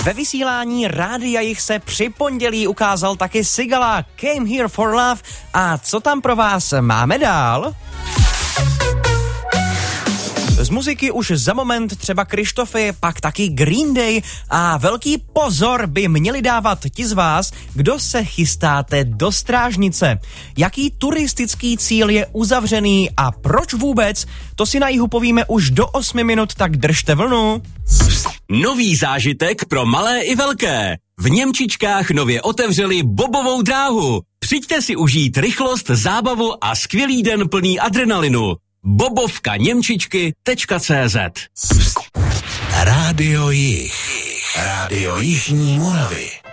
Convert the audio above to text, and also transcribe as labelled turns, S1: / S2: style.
S1: Ve vysílání Rádia Jich se při pondělí ukázal taky Sigala Came Here for Love. A co tam pro vás máme dál? Z muziky už za moment třeba Krištofy, pak taky Green Day a velký pozor by měli dávat ti z vás, kdo se chystáte do Strážnice. Jaký turistický cíl je uzavřený a proč vůbec? To si na Jihu povíme už do 8 minut, tak držte vlnu.
S2: Nový zážitek pro malé i velké. V Němčičkách nově otevřeli bobovou dráhu. Přijďte si užít rychlost, zábavu a skvělý den plný adrenalinu. bobovkaněmčičky.cz
S3: Rádio Jich. Rádio Jižní Moravy.